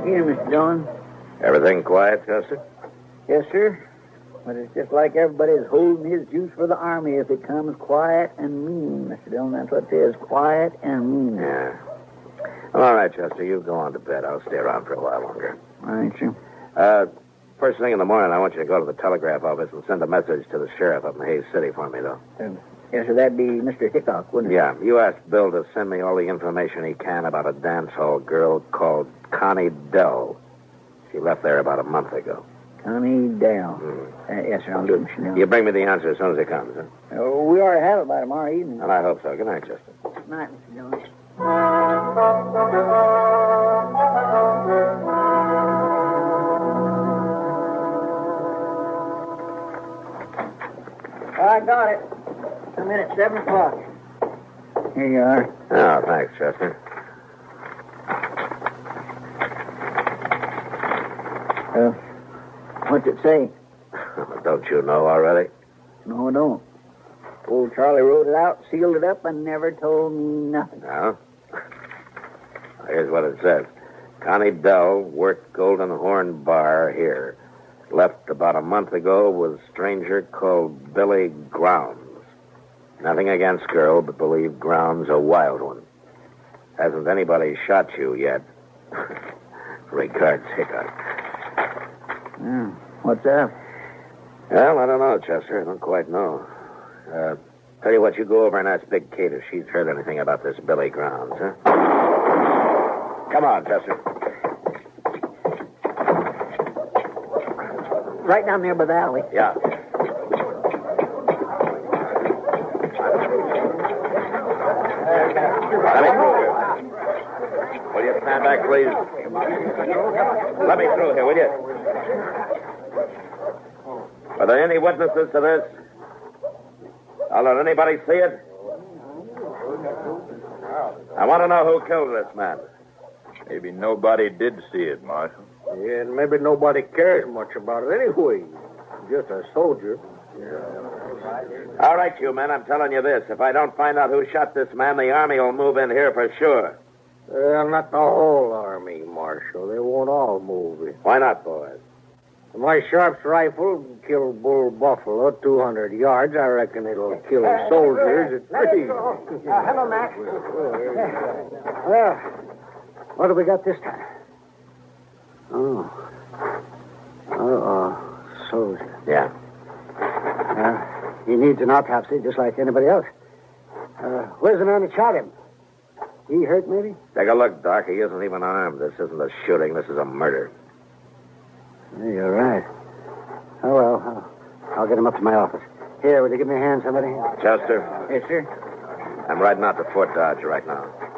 Here, Mr. Dillon. Everything quiet, Chester? Yes, sir. But it's just like everybody's holding his juice for the Army if it comes quiet and mean, Mr. Dillon. That's what it is, quiet and mean. Yeah. All right, Chester, you go on to bed. I'll stay around for a while longer. All right, sir. First thing in the morning, I want you to go to the telegraph office and send a message to the sheriff up in Hayes City for me, though. Yes, sir, that'd be Mr. Hickok, wouldn't it? Yeah, you ask Bill to send me all the information he can about a dance hall girl called Connie Dell. She left there about a month ago. Connie Dell. Yes, sir, I'll do it, Mr. Dillon. You bring me the answer as soon as it comes, huh? We ought to have it by tomorrow evening. And I hope so. Good night, Chester. Good night, Mr. Dillon. I got it. Come in at 7 o'clock. Here you are. Oh, thanks, Chester. What's it say? Don't you know already? No, I don't. Old Charlie wrote it out, sealed it up, and never told me nothing. No? Here's what it says. Connie Dell worked Golden Horn Bar here. Left about a month ago with a stranger called Billy Grounds. Nothing against girl, but believe Grounds a wild one. Hasn't anybody shot you yet. Regards, Hickok. What's up? Well, I don't know, Chester. I don't quite know. Tell you what, you go over and ask Big Kate if she's heard anything about this Billy Grounds, huh? Come on, Chester. Right down there by the alley. Yeah. Let me through here. Will you stand back, please? Let me through here, will you? Are there any witnesses to this? I'll let anybody see it. I want to know who killed this man. Maybe nobody did see it, Marshal. Yeah, and maybe nobody cares much about it anyway. Just a soldier. All right, you men, I'm telling you this. If I don't find out who shot this man, the Army will move in here for sure. Not the whole Army, Marshal. They won't all move in. Why not, boys? My Sharp's rifle killed Bull Buffalo 200 yards. I reckon it'll kill soldiers at 3. Hello, Mac. Well, what do we got this time? Soldier. Yeah. He needs an autopsy just like anybody else. Where's the man that shot him? He hurt, maybe? Take a look, Doc. He isn't even armed. This isn't a shooting. This is a murder. Yeah, you're right. Oh, well, I'll get him up to my office. Here, will you give me a hand, somebody? Chester, Yes, sir. I'm riding out to Fort Dodge right now.